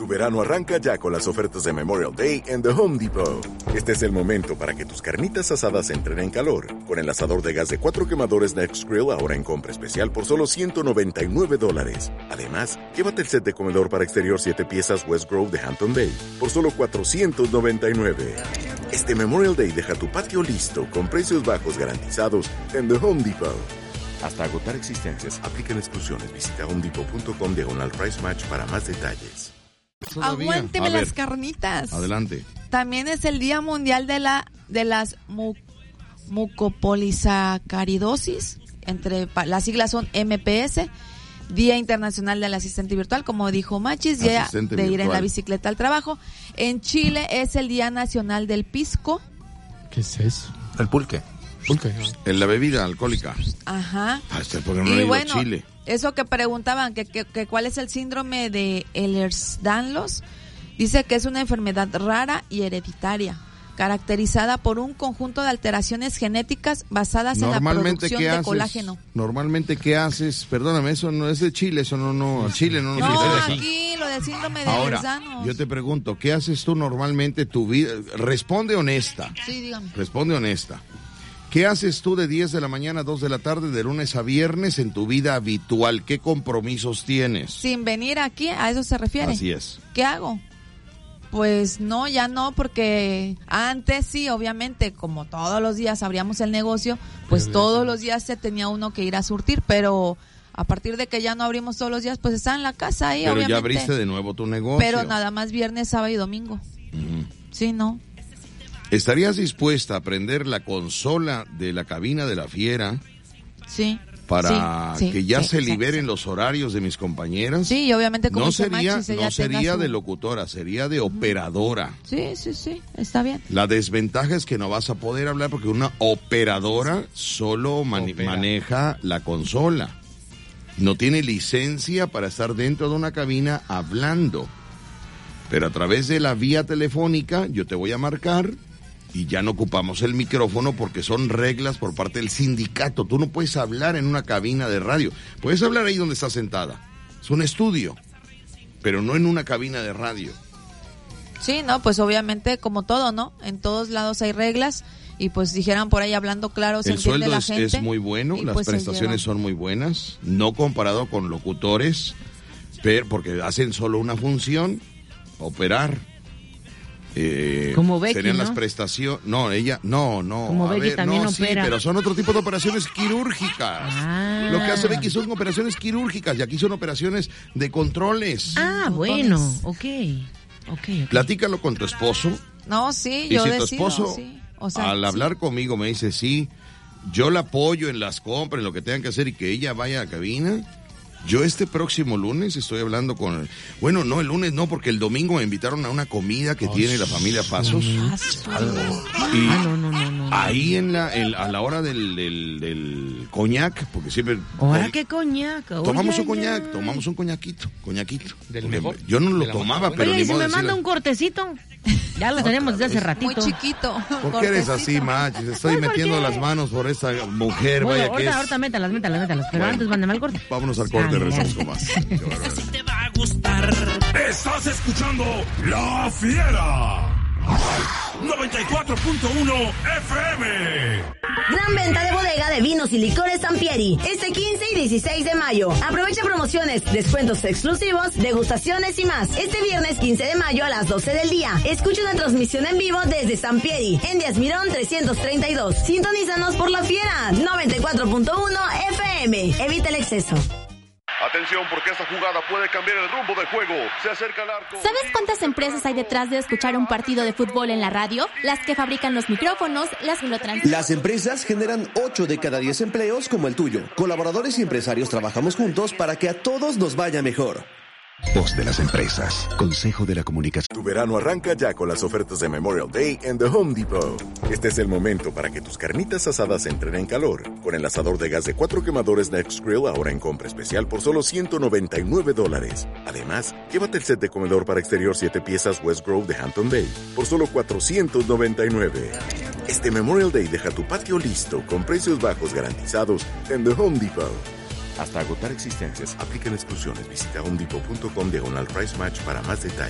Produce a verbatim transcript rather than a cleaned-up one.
Tu verano arranca ya con las ofertas de Memorial Day en The Home Depot. Este es el momento para que tus carnitas asadas entren en calor. Con el asador de gas de cuatro quemadores Nextgrill ahora en compra especial por solo ciento noventa y nueve dólares. Además, llévate el set de comedor para exterior siete piezas West Grove de Hampton Bay por solo cuatrocientos noventa y nueve. Este Memorial Day deja tu patio listo con precios bajos garantizados en The Home Depot. Hasta agotar existencias, aplican exclusiones. Visita homedepot.com diagonal price match para más detalles. Todavía. Aguánteme las carnitas. Adelante. También es el Día Mundial de la de las mu, mucopolisacaridosis. Entre las siglas son M P S. Día Internacional del Asistente Virtual, como dijo Machis, Día de virtual. Ir en la bicicleta al trabajo. En Chile es el Día Nacional del Pisco. ¿Qué es eso? El pulque. Pulque. En la bebida alcohólica. Ajá. Ah, este porque no y le digo bueno, Chile. Eso que preguntaban, que, que, que cuál es el síndrome de Ehlers-Danlos, dice que es una enfermedad rara y hereditaria, caracterizada por un conjunto de alteraciones genéticas basadas en la producción de haces, colágeno. Normalmente, ¿qué haces? Perdóname, eso no es de Chile, eso no, no, Chile no nos No, interesa. aquí lo del síndrome de Ahora, Ehlers-Danlos. yo te pregunto, ¿qué haces tú normalmente tu vida? Responde honesta. Sí, dígame. Responde honesta. ¿Qué haces tú de diez de la mañana a dos de la tarde, de lunes a viernes en tu vida habitual? ¿Qué compromisos tienes? Sin venir aquí, ¿a eso se refiere? Así es. ¿Qué hago? Pues no, ya no, porque antes sí, obviamente, como todos los días abríamos el negocio, pues pero todos los días se tenía uno que ir a surtir, pero a partir de que ya no abrimos todos los días, pues está en la casa ahí, pero obviamente. Pero ya abriste de nuevo tu negocio. Pero nada más viernes, sábado y domingo. Uh-huh. Sí, ¿no? ¿Estarías dispuesta a aprender la consola de la cabina de la fiera? Sí. Para sí, sí, que ya sí, se sí, liberen sí. los horarios de mis compañeras. Sí, y obviamente como no sería, Machis, no sería su... de locutora, sería de operadora. Sí, sí, sí, está bien. La desventaja es que no vas a poder hablar porque una operadora solo man- maneja la consola. No tiene licencia para estar dentro de una cabina hablando. Pero a través de la vía telefónica yo te voy a marcar y ya no ocupamos el micrófono porque son reglas por parte del sindicato. Tú no puedes hablar en una cabina de radio. Puedes hablar ahí donde estás sentada. Es un estudio, pero no en una cabina de radio. Sí, no, pues obviamente como todo, ¿no? En todos lados hay reglas y pues dijeran por ahí hablando claro, se el entiende sueldo la es, gente. es muy bueno, las pues prestaciones son muy buenas, no comparado con locutores, pero porque hacen solo una función, operar. Eh, como Becky, serían ¿no? las prestaciones. No, ella, no, no. Como a Becky ver, también no, opera. Sí, pero son otro tipo de operaciones quirúrgicas. Ah. Lo que hace Becky son operaciones quirúrgicas y aquí son operaciones de controles. Ah, bueno, okay. ok. Ok. Platícalo con tu esposo. No, sí, y yo si decido, tu esposo, sí. O sea, al sí. hablar conmigo, me dice sí, yo la apoyo en las compras, en lo que tengan que hacer y que ella vaya a la cabina. Yo este próximo lunes estoy hablando con... Bueno, no, el lunes no, porque el domingo me invitaron a una comida que oh, tiene la familia Pasos. Ah, y ah, no, no, no, no. ahí en la, en, a la hora del, del, del coñac, porque siempre... ¿Ahora qué coñac? Tomamos Oye, un coñac, ya. tomamos un coñaquito, coñaquito. Del mejor. Yo no lo de tomaba, pero Oye, ni si modo me de manda decirle... un cortecito, ya lo tenemos desde hace ratito. Muy chiquito. ¿Por qué eres así, Machis? Estoy Pues, metiendo ¿por qué? las manos por esta mujer, Bueno, vaya que ahorita, es... ahorita métalas, métalas, métalas. Pero Bueno, antes mándame al corte. Vámonos al corte, Ah, regresamos con más. Así te va a gustar. Estás escuchando La Fiera. noventa y cuatro punto uno F M. Gran venta de bodega de vinos y licores Sampieri. Este quince y dieciséis de mayo. Aprovecha promociones, descuentos exclusivos, degustaciones y más. Este viernes quince de mayo a las doce del día. Escucha una transmisión en vivo desde Sampieri, en Díaz Mirón trescientos treinta y dos. Sintonízanos por La Fiera. noventa y cuatro punto uno F M. Evita el exceso. Atención, porque esta jugada puede cambiar el rumbo del juego. Se acerca al arco. ¿Sabes cuántas empresas hay detrás de escuchar un partido de fútbol en la radio? Las que fabrican los micrófonos, las que lo transmiten. Las empresas generan ocho de cada diez empleos como el tuyo. Colaboradores y empresarios trabajamos juntos para que a todos nos vaya mejor. Voz de las empresas. Consejo de la Comunicación. Tu verano arranca ya con las ofertas de Memorial Day en The Home Depot. Este es el momento para que tus carnitas asadas entren en calor. Con el asador de gas de cuatro quemadores Nextgrill ahora en compra especial por solo ciento noventa y nueve dólares. Además, llévate el set de comedor para exterior siete piezas West Grove de Hampton Bay por solo cuatrocientos noventa y nueve. Este Memorial Day deja tu patio listo con precios bajos garantizados en The Home Depot. Hasta agotar existencias, aplican exclusiones. Visita homedepot.com diagonal price match para más detalles.